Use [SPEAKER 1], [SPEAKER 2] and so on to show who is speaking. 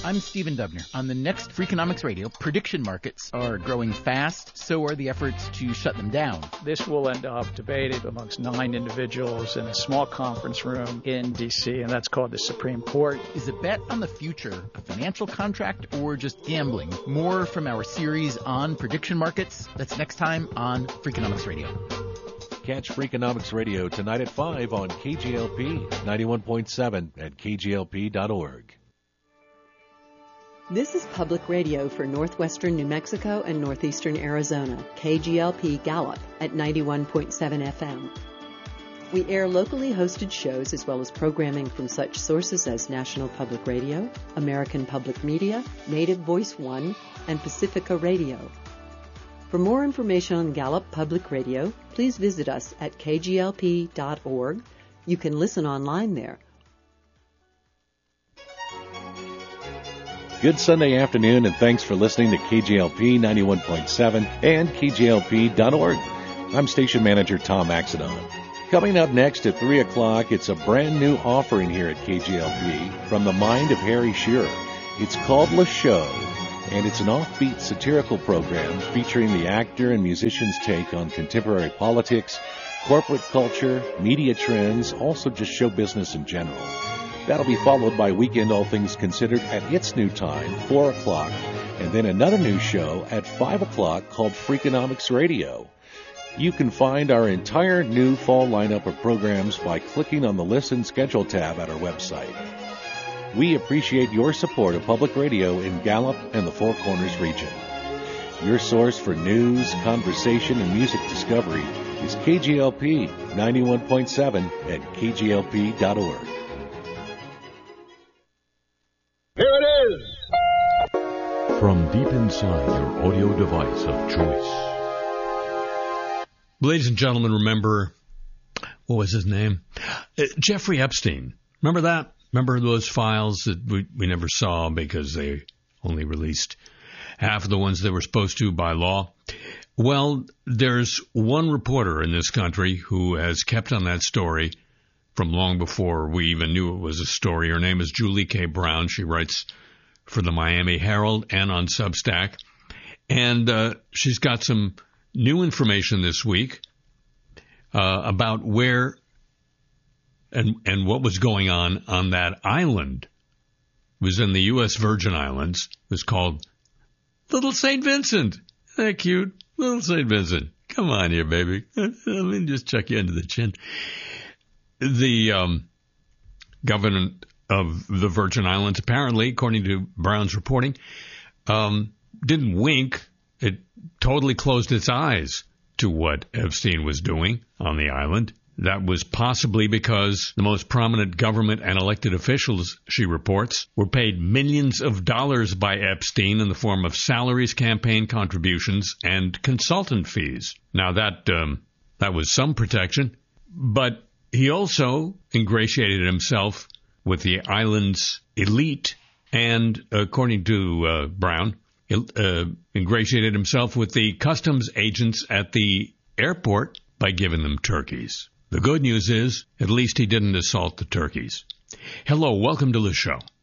[SPEAKER 1] I'm Stephen Dubner. On the next Freakonomics Radio, prediction markets are growing fast, so are the efforts to shut them down.
[SPEAKER 2] This will end up debated amongst 9 individuals in a small conference room in D.C., and that's called the Supreme Court.
[SPEAKER 1] Is a bet on the future a financial contract or just gambling? More from our series on prediction markets. That's next time on Freakonomics Radio.
[SPEAKER 3] Catch Freakonomics Radio tonight at 5 on KGLP 91.7 at kglp.org.
[SPEAKER 4] This is public radio for northwestern New Mexico and northeastern Arizona, KGLP Gallup at 91.7 FM. We air locally hosted shows as well as programming from such sources as National Public Radio, American Public Media, Native Voice One, and Pacifica Radio. For more information on Gallup Public Radio, please visit us at kglp.org. You can listen online there.
[SPEAKER 3] Good Sunday afternoon, and thanks for listening to KGLP 91.7 and KGLP.org. I'm station manager Tom Axedon. Coming up next at 3 o'clock, it's a brand new offering here at KGLP from the mind of Harry Shearer. It's called Le Show, and it's an offbeat satirical program featuring the actor and musician's take on contemporary politics, corporate culture, media trends, also just show business in general. That'll be followed by Weekend All Things Considered at its new time, 4 o'clock, and then another new show at 5 o'clock called Freakonomics Radio. You can find our entire new fall lineup of programs by clicking on the Listen Schedule tab at our website. We appreciate your support of public radio in Gallup and the Four Corners region. Your source for news, conversation, and music discovery is KGLP 91.7 at kglp.org.
[SPEAKER 5] Here it is!
[SPEAKER 6] From deep inside your audio device of choice.
[SPEAKER 7] Ladies and gentlemen, remember, what was his name? Jeffrey Epstein. Remember that? Remember those files that we never saw because they only released half of the ones they were supposed to by law? Well, there's one reporter in this country who has kept on that story from long before we even knew it was a story. Her name is Julie K. Brown. She writes for the Miami Herald and on Substack. And she's got some new information this week about where and what was going on that island. It was in the U.S. Virgin Islands. It was called Little St. Vincent. Isn't that cute? Little St. Vincent. Come on here, baby. Let me just chuck you under the chin. The governor of the Virgin Islands, apparently, according to Brown's reporting, didn't wink. It totally closed its eyes to what Epstein was doing on the island. That was possibly because the most prominent government and elected officials, she reports, were paid millions of dollars by Epstein in the form of salaries, campaign contributions, and consultant fees. Now, that was some protection, but he also ingratiated himself with the island's elite and, according to Brown, ingratiated himself with the customs agents at the airport by giving them turkeys. The good news is, at least he didn't assault the turkeys. Hello, welcome to the show.